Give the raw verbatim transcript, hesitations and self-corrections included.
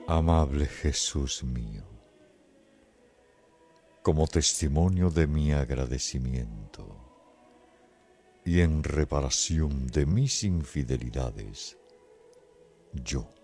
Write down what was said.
Amable Jesús mío, como testimonio de mi agradecimiento y en reparación de mis infidelidades, yo,